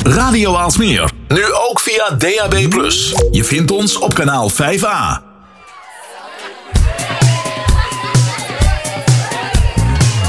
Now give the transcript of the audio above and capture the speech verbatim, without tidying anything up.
Radio Aalsmeer. Nu ook via D A B plus. Je vindt ons op kanaal vijf A.